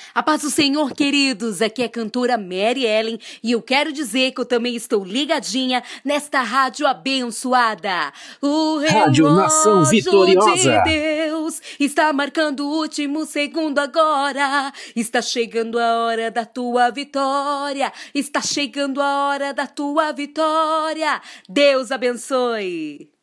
A paz do Senhor, queridos, aqui é a cantora Mary Ellen e eu quero dizer que eu também estou ligadinha nesta rádio abençoada. O Rádio Nação relógio Vitoriosa. de Deus está marcando o último segundo agora. Está chegando a hora da tua vitória. Está chegando a hora da tua vitória. Deus abençoe.